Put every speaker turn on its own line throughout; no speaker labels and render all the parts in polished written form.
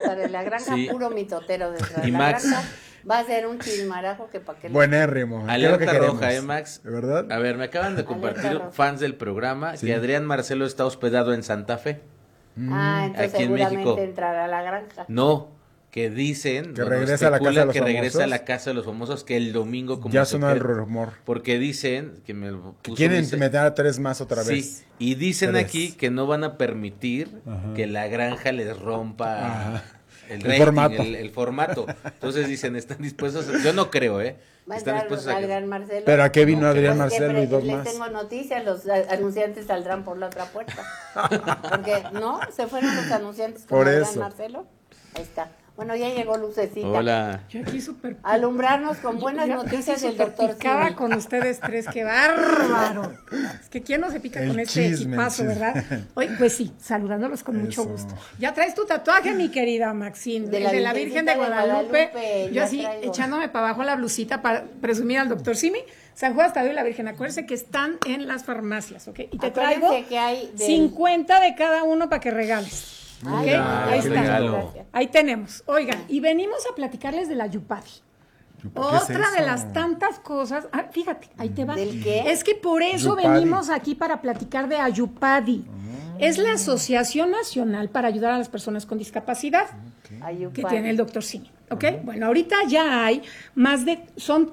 sea, de la granja,
Sí.
puro mitotero de
Y
la
Max.
granja. Va a ser un chismarajo que para qué.
Buenérrimo. ¿Qué es lo
Alerta
que queremos?
roja, Max.
¿De verdad?
A ver, me acaban de compartir
roja.
fans del programa
Sí.
que Adrián Marcelo está hospedado en Santa Fe.
Entonces
Aquí en
seguramente
México.
entrará a la granja.
No, que dicen,
Que regresa a la casa de los
que regresa a
famosos.
la casa de los famosos, que el domingo como
Ya
se
sonó el
queda.
rumor.
Porque dicen que me
Que
puso,
quieren
dice-
meter a 3 más otra
Sí,
vez.
y dicen
3.
aquí que no van a permitir
Ajá.
que la granja les rompa
Ajá.
el
El
rating,
formato.
el formato. Entonces dicen, están dispuestos, yo no creo,
Va a
están
entrar
dispuestos a
Adrián Marcelo.
¿Pero a qué vino
No,
Adrián
Pues que
Marcelo y 2
les
más?
tengo noticias, los anunciantes saldrán por la otra puerta. Porque, ¿no? Se fueron los anunciantes con
Por
Adrián
eso.
Marcelo. Ahí está. Bueno, ya llegó Lucecita.
Hola.
Yo aquí súper...
Alumbrarnos con buenas
Yo
noticias
sí
del
súper
doctor
picada
Simi.
con ustedes tres, qué bárbaro. Es que quién no se pica
El
con este
chisme,
equipazo,
el chisme.
¿verdad? Hoy, pues sí, saludándolos con mucho
Eso.
gusto. Ya traes tu tatuaje, mi querida Maxine,
De
de
la
la Virgen de
Virgencita de
Guadalupe.
Guadalupe,
Yo
ya
así,
traigo.
echándome para abajo la blusita para presumir al doctor Simi. San Juan Estadio y la Virgen, acuérdense que están en las farmacias, ¿ok? Y te
Acuérdense
traigo
que hay del-
50 de cada uno para que regales. ¿Ok?
Mira,
Ahí
qué
está.
regalo.
Ahí tenemos. Oigan, y venimos a platicarles de la Yupadi.
¿Qué es
Otra de
eso?
las tantas cosas, fíjate, ahí te va.
¿Del qué?
Es que por eso
Yupadi.
venimos aquí para platicar de Ayupadi. Es la Asociación Nacional para Ayudar a las Personas con Discapacidad
Ayupa.
que tiene el doctor Simi, ¿ok? Bueno, ahorita ya hay son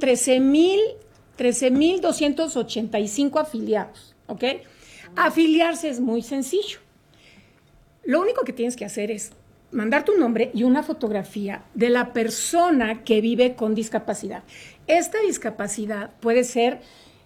13,285 afiliados, ¿ok? Afiliarse es muy sencillo. Lo único que tienes que hacer es mandar tu nombre y una fotografía de la persona que vive con discapacidad. Esta discapacidad puede ser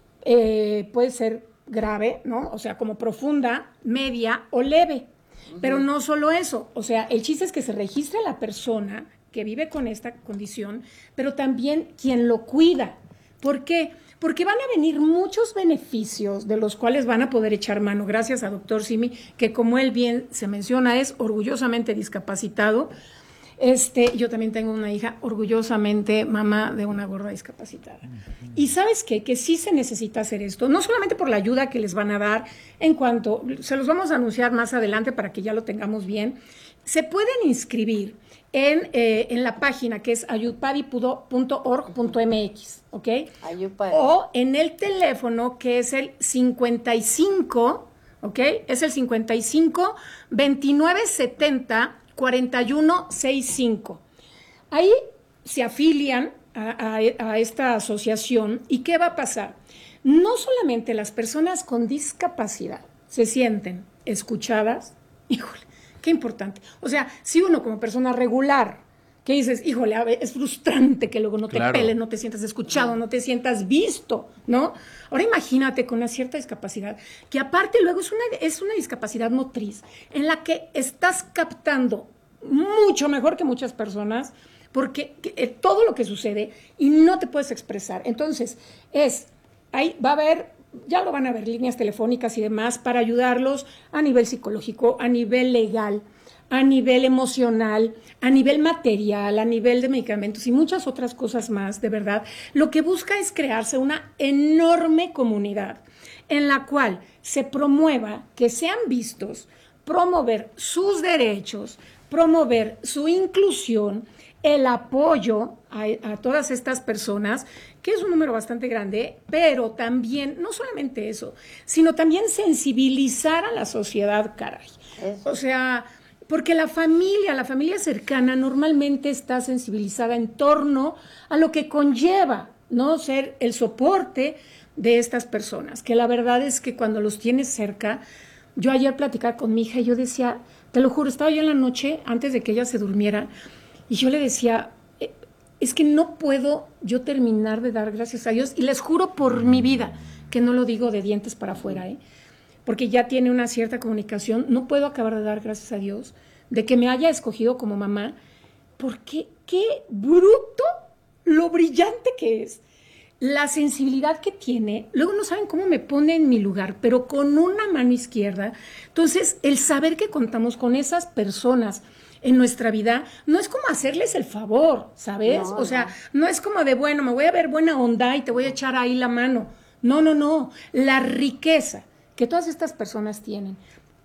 grave, ¿no? O sea, como profunda, media o leve. Pero no solo eso, o sea, el chiste es que se registre la persona que vive con esta condición, pero también quien lo cuida. ¿Por qué? Porque van a venir muchos beneficios de los cuales van a poder echar mano gracias a doctor Simi, que como él bien se menciona, es orgullosamente discapacitado. Yo también tengo una hija orgullosamente mamá de una gorda discapacitada. Y ¿sabes qué? Que sí se necesita hacer esto, no solamente por la ayuda que les van a dar en cuanto, se los vamos a anunciar más adelante para que ya lo tengamos bien, se pueden inscribir en la página que es ayupadi.org.mx, ¿ok?
Ayupa.
O en el teléfono que es el 55, ¿ok? Es el 55 29 70 41 65. Ahí se afilian a esta asociación y ¿qué va a pasar? No solamente las personas con discapacidad se sienten escuchadas, híjole, qué importante. O sea, si uno como persona regular, que dices, híjole, es frustrante que luego no te
Claro.
pelen, no te sientas escuchado, no te sientas visto, ¿no? Ahora imagínate con una cierta discapacidad, que aparte luego es una discapacidad motriz, en la que estás captando mucho mejor que muchas personas, porque todo lo que sucede y no te puedes expresar. Entonces, ahí va a haber, ya lo van a ver, líneas telefónicas y demás para ayudarlos a nivel psicológico, a nivel legal, a nivel emocional, a nivel material, a nivel de medicamentos y muchas otras cosas más, de verdad. Lo que busca es crearse una enorme comunidad en la cual se promueva que sean vistos, promover sus derechos, promover su inclusión, el apoyo a todas estas personas, que es un número bastante grande, pero también, no solamente eso, sino también sensibilizar a la sociedad, caray.
Eso.
O sea, porque la familia cercana normalmente está sensibilizada en torno a lo que conlleva, ¿no? Ser el soporte de estas personas, que la verdad es que cuando los tienes cerca, yo ayer platicaba con mi hija y yo decía, te lo juro, estaba yo en la noche antes de que ella se durmiera y yo le decía, es que no puedo yo terminar de dar gracias a Dios y les juro por mi vida, que no lo digo de dientes para afuera, porque ya tiene una cierta comunicación, no puedo acabar de dar gracias a Dios de que me haya escogido como mamá, porque qué bruto lo brillante que es, la sensibilidad que tiene, luego no saben cómo me pone en mi lugar, pero con una mano izquierda. Entonces, el saber que contamos con esas personas en nuestra vida, no es como hacerles el favor, ¿sabes?
No,
o sea, no es como de, bueno, me voy a ver buena onda y te voy a echar ahí la mano. No, la riqueza que todas estas personas tienen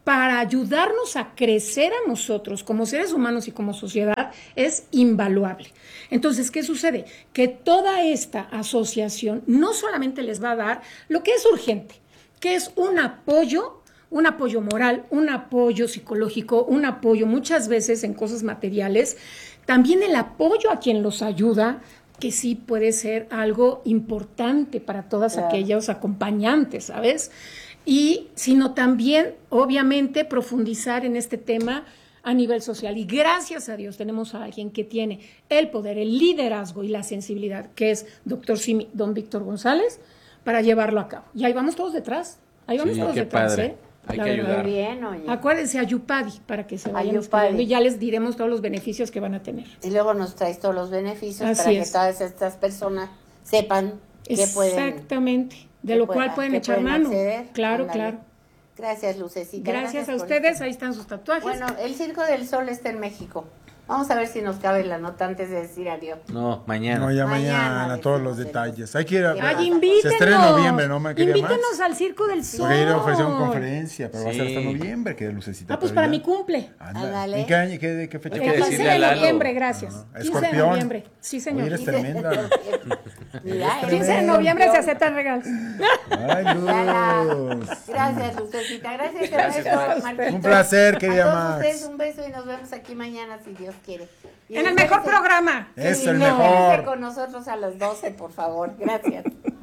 para ayudarnos a crecer a nosotros como seres humanos y como sociedad es invaluable. Entonces, ¿qué sucede? Que toda esta asociación no solamente les va a dar lo que es urgente, que es un apoyo moral, un apoyo psicológico, un apoyo muchas veces en cosas materiales, también el apoyo a quien los ayuda, que sí puede ser algo importante para todas aquellos acompañantes, ¿sabes? Y sino también, obviamente, profundizar en este tema a nivel social. Y gracias a Dios tenemos a alguien que tiene el poder, el liderazgo y la sensibilidad, que es don Víctor González, para llevarlo a cabo. Y ahí vamos todos detrás. Ahí vamos todos
qué
detrás,
padre.
¿eh?
Hay
La
que
verdad.
ayudar.
Muy bien, oye.
Acuérdense a Yupadi para que se vayan
Ayupadi.
inscribiendo y ya les diremos todos los beneficios que van a tener.
Y luego nos traes todos los beneficios
Así
para que
es.
todas estas personas sepan que pueden.
Exactamente. De
que
lo cual
puedan-
pueden
que
echar
pueden
mano.
acceder.
Claro,
Ándale.
claro.
Gracias, Lucecita.
Gracias a
por
ustedes.
esto.
Ahí están sus tatuajes.
Bueno, el Circo del Sol está en México. Vamos a ver si nos cabe la nota antes de decir adiós.
No, mañana.
No, ya
Mañana
mañana, todos los
decimos
detalles. Hay que ir a...
Ay,
Ay, invítenos.
Se estrena en noviembre, ¿no? ¿Me quería
Invítenos
más?
al Circo del Sol.
Porque ir a ofrecer una conferencia, pero va a ser hasta
Sí.
noviembre, que Lucecita.
Ah, pues
pero
para
ya.
mi cumple.
Ándale.
¿En qué año? ¿De qué fecha?
Hay
El
que
15
decirle
de
a Lalo.
noviembre, gracias.
Ajá.
15 de
Escorpión.
noviembre. Sí, señor.
Oye, eres tremenda.
Mira,
Eres
15 de
tremendo.
noviembre se aceptan regalos.
Ay, Luz.
Gracias, Lucecita. Gracias,
Gracias,
Ernesto,
Max.
Marquito.
Un placer, querida
A todos
Max.
ustedes un beso y nos vemos aquí mañana si Dios quiere. Y
En el mejor
espérense-
programa.
Es
Sí,
el
no,
mejor.
quédense con nosotros a las 12, por favor. Gracias.